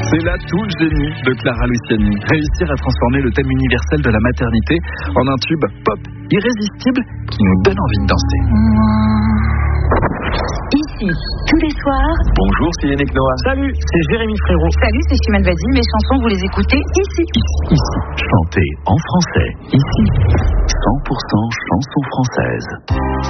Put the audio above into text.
C'est là tout le génie de Clara Luciani. Réussir à transformer le thème universel de la maternité en un tube pop irrésistible qui nous donne envie de danser. Ici, tous les soirs. Bonjour, c'est Yannick Noah. Salut, c'est Jérémy Frérot. Salut, c'est Chimène Badi. Mes chansons, vous les écoutez ici. Ici, chantez en français. Ici, 100% chansons françaises.